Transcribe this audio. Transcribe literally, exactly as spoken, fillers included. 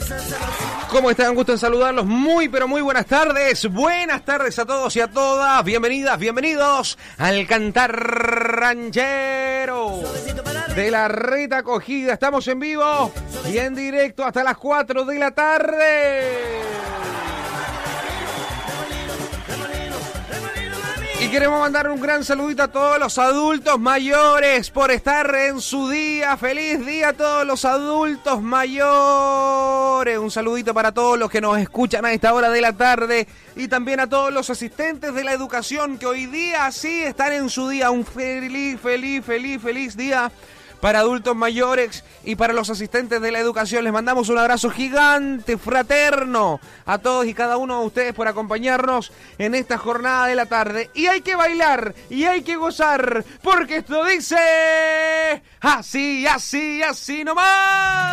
¿Cómo están? Gusto en saludarlos. Muy, pero muy buenas tardes. Buenas tardes a todos y a todas. Bienvenidas, bienvenidos al Cantar Ranchero de la Reta Acogida. Estamos en vivo y en directo hasta las cuatro de la tarde. Y queremos mandar un gran saludito a todos los adultos mayores por estar en su día. ¡Feliz día a todos los adultos mayores! Un saludito para todos los que nos escuchan a esta hora de la tarde y también a todos los asistentes de la educación que hoy día sí están en su día. Un feliz, feliz, feliz, feliz día para adultos mayores y para los asistentes de la educación. Les mandamos un abrazo gigante, fraterno, a todos y cada uno de ustedes por acompañarnos en esta jornada de la tarde. Y hay que bailar, y hay que gozar, porque esto dice así, así, así nomás.